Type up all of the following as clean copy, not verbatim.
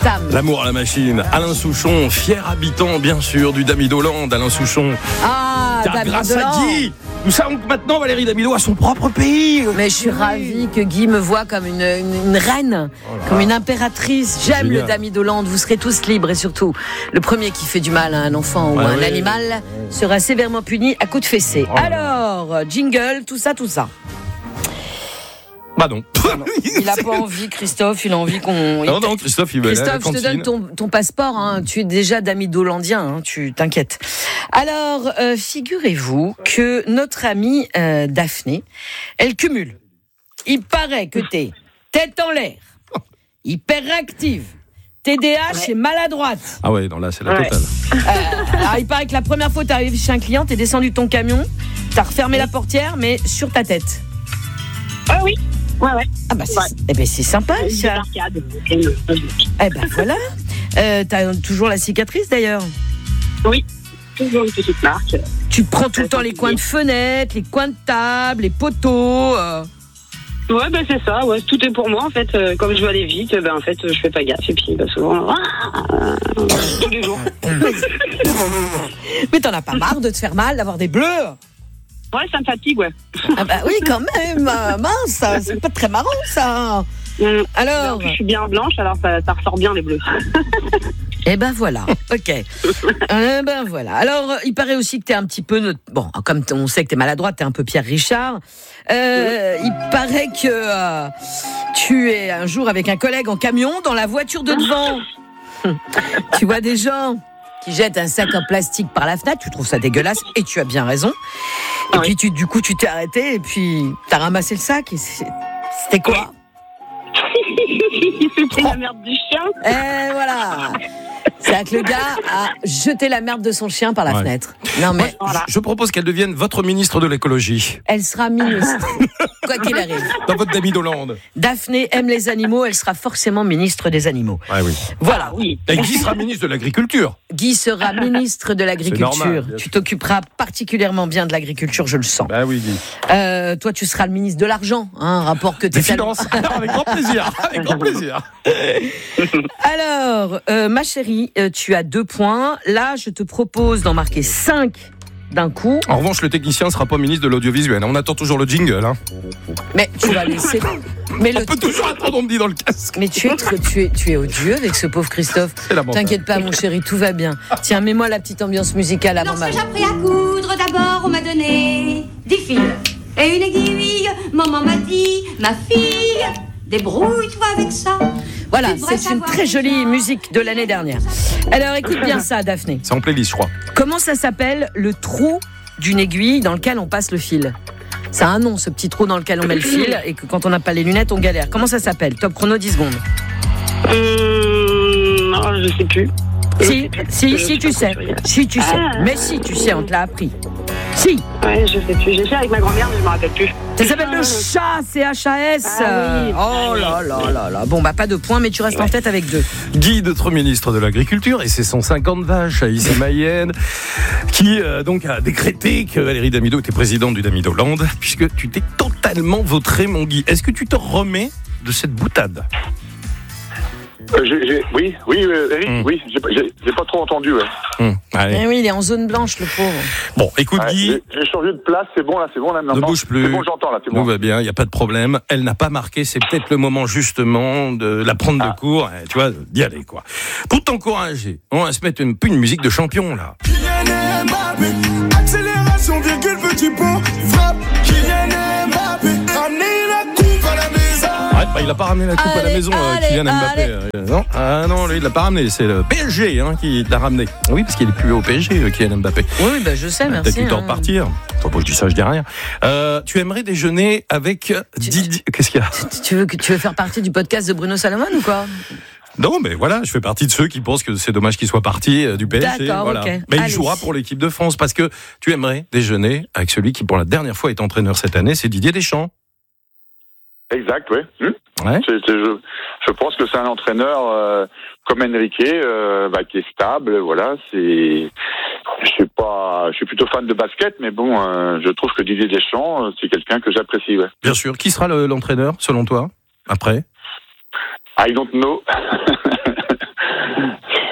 Tam. L'amour à la machine. Alain Souchon, fier habitant, bien sûr, du Damidoland. Alain Souchon. Ah, Grâce à Guy, nous savons que maintenant Valérie Damido a son propre pays. Mais je suis ravie que Guy me voit comme une reine, comme une impératrice. J'aime génial. le Damidoland. Vous serez tous libres et surtout, le premier qui fait du mal à un enfant ou à un animal sera sévèrement puni à coups de fessée. Alors, jingle, tout ça. Bah non. Il a pas envie, Christophe, il a envie qu'on... Non, Christophe, il va aller à la Christophe, je te cantine. donne ton passeport, hein. Tu es déjà Damidolandien, hein. Tu t'inquiètes. Alors, figurez-vous que notre amie Daphné, elle cumule. Il paraît que t'es tête en l'air, hyperactive, TDAH et maladroite. Ah ouais, non, là, c'est la totale. Alors, il paraît que la première fois que t'es arrivé chez un client, t'es descendu de ton camion, t'as refermé la portière, mais sur ta tête. Ah oui. Ouais. Ah bah c'est sympa, ça. Eh ben voilà. T'as toujours la cicatrice d'ailleurs. Oui, toujours une petite marque. Tu prends tout le temps les coins de fenêtre, les coins de table, les poteaux. Ouais, bah c'est ça, ouais, tout est pour moi en fait. Comme je veux aller vite, en fait, je fais pas gaffe et puis souvent, tous les jours. Mais t'en as pas marre de te faire mal, d'avoir des bleus? Ouais, ça me fatigue, ouais. Ah bah oui, quand même, mince, c'est pas très marrant ça. Alors, je suis bien blanche, alors ça ressort bien les bleus. Eh ben voilà, ok. Eh ben voilà. Alors, il paraît aussi que t'es un petit peu... Bon, comme on sait que t'es maladroite, t'es un peu Pierre Richard. Il paraît que tu es un jour avec un collègue en camion dans la voiture de devant. Tu vois des gens qui jettent un sac en plastique par la fenêtre, tu trouves ça dégueulasse, et tu as bien raison. Et puis du coup, tu t'es arrêté, et puis t'as ramassé le sac, et c'était quoi? C'était la merde du chien. Et voilà. C'est-à-dire que le gars a jeté la merde de son chien par la fenêtre. Non mais Moi, je propose qu'elle devienne votre ministre de l'écologie. Elle sera ministre, quoi qu'il arrive. Dans votre Damidoland. Daphné aime les animaux, elle sera forcément ministre des animaux. Ah oui. Voilà. Oui. Et Guy sera ministre de l'agriculture. Guy sera ministre de l'agriculture. normal, bien Tu sûr. t'occuperas particulièrement bien de l'agriculture, je le sens. Bah oui, Guy. Toi, tu seras le ministre de l'argent, hein, rapport que Des t'es finances. Alors, avec grand plaisir. Avec grand plaisir. Alors, ma chérie, tu as 2 points. Là, je te propose d'en marquer 5 d'un coup. En revanche, le technicien ne sera pas ministre de l'audiovisuel. On attend toujours le jingle. Hein. Mais tu vas laisser. Mais On peut toujours attendre, on me dit dans le casque. Mais tu es odieux avec ce pauvre Christophe. C'est la montagne. T'inquiète pas, mon chéri, tout va bien. Tiens, mets-moi la petite ambiance musicale avant Lorsque j'ai appris à coudre, d'abord on m'a donné 10 fils et une aiguille. Maman m'a dit, ma fille, débrouille-toi avec ça. Voilà, Tu devrais c'est une savoir très jolie déjà. musique de l'année dernière. Alors écoute bien ça, Daphné. C'est en playlist, je crois. Comment ça s'appelle le trou d'une aiguille dans lequel on passe le fil? Ça a un nom, ce petit trou dans lequel on met le fil et que quand on n'a pas les lunettes, on galère. Comment ça s'appelle? Top chrono, 10 secondes. Non, je sais plus. Si, tu sais. Si, tu sais. Mais si, tu sais, on te l'a appris. Si. Ouais, je sais plus. J'ai fait avec ma grand-mère, mais je me rappelle plus. Ça s'appelle le chat, C-H-A-S. Ah oui. Oh là là là là. Bon, bah pas de points, mais tu restes en tête avec 2. Guy, notre ministre de l'Agriculture, et ses 150 vaches à Issy-Mayenne, qui donc a décrété que Valérie Damido était présidente du Damidoland, puisque tu t'es totalement vautré, mon Guy. Est-ce que tu te remets de cette boutade? Oui, Eric, oui, j'ai pas trop entendu, ouais. Allez. Eh oui, il est en zone blanche, le pauvre. Bon, écoute, Ouais, Guy, j'ai changé de place, c'est bon là ne maintenant. bouge plus. C'est bon, j'entends là, c'est Tout bon. va bien, il n'y a pas de problème. Elle n'a pas marqué, c'est peut-être le moment justement de la prendre de court, tu vois, d'y aller, quoi. Pour t'encourager, on va se mettre une musique de champion, là. Kylian Mbappé, accélération, virgule, petit pont, frappe. Kylian Mbappé, ramenez la coupe à la maison. Ouais, bah, il n'a pas ramené la coupe à la Allez, maison, allez, Kylian Mbappé. Non, non, lui, il l'a pas ramené. C'est le PSG qui l'a ramené. Oui, parce qu'il est plus au PSG, Kylian Mbappé. Oui, bah je sais, merci. Peut-être eu le temps de partir. Faut pas que je dis ça, je dis rien. Tu aimerais déjeuner avec Didier. Qu'est-ce qu'il y a? Tu veux faire partie du podcast de Bruno Salomon ou quoi? Non, mais voilà, je fais partie de ceux qui pensent que c'est dommage qu'il soit parti du PSG. D'accord, voilà. ok. Mais il Allez. jouera pour l'équipe de France parce que tu aimerais déjeuner avec celui qui, pour la dernière fois, est entraîneur cette année, c'est Didier Deschamps. Exact, ouais. Ouais. Je pense que c'est un entraîneur comme Enrique, qui est stable, voilà. Je suis plutôt fan de basket, mais bon, je trouve que Didier Deschamps, c'est quelqu'un que j'apprécie, ouais. Bien sûr. Qui sera l'entraîneur, selon toi, après? I don't know.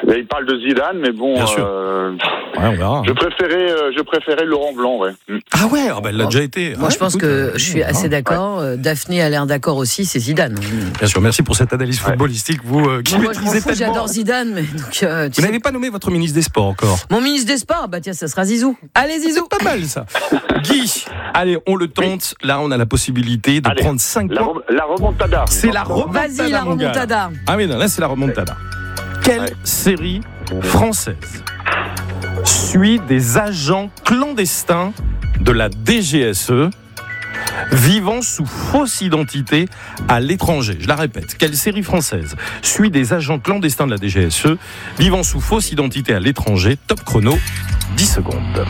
Il parle de Zidane, mais bon. Bien sûr. Ouais, on verra. Je préférais Laurent Blanc, ouais. Ah ouais, elle l'a déjà été. Moi, je pense que je suis assez d'accord. Daphné a l'air d'accord aussi, c'est Zidane. Bien sûr, merci pour cette analyse footballistique, vous qui Moi, je m'en maîtrisez fous, tellement. j'adore Zidane, mais donc. Vous n'avez pas nommé votre ministre des Sports encore. Mon ministre des Sports, bah tiens, ça sera Zizou. Allez, Zizou. Pas mal ça. Guy, allez, on le tente. Là, on a la possibilité de prendre 5 points. La remontada. C'est la remontada. Vas-y, la mon gars. remontada. Ah oui, non, là, c'est la remontada. Quelle série française suit des agents clandestins de la DGSE vivant sous fausse identité à l'étranger? Je la répète, quelle série française suit des agents clandestins de la DGSE vivant sous fausse identité à l'étranger? Top chrono, 10 secondes.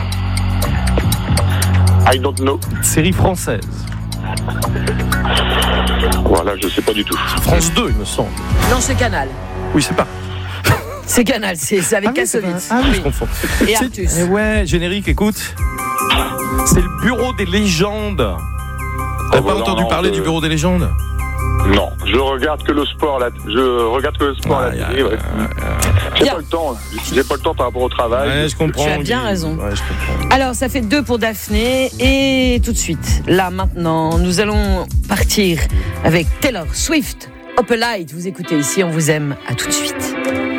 I don't know. Série française. Voilà, je sais pas du tout. France 2, il me semble. Non, c'est Canal. Oui, c'est pas. C'est Canal, c'est avec Kassovitz. Ah oui, je confonds. Et Artus. Ouais, générique, écoute. C'est le bureau des légendes. T'as pas entendu parler du bureau des légendes? Non, je regarde que le sport là. Je regarde que le sport là. J'ai pas le temps. J'ai pas le temps par rapport au travail. Ouais, je comprends. Tu as bien raison. Ouais, je comprends. Alors, ça fait 2 pour Daphné. Et tout de suite, là, maintenant, nous allons partir avec Taylor Swift. Up a Light. Vous écoutez ici, on vous aime. À tout de suite.